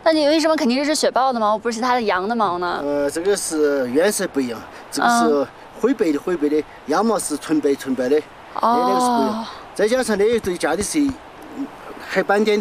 那你为什么肯定是雪豹的毛，不是其他的羊的毛呢？ 这个是原色不一样，这个是灰白的，羊毛是纯白的，那个是不一样。再加上呢，对家里是黑斑点。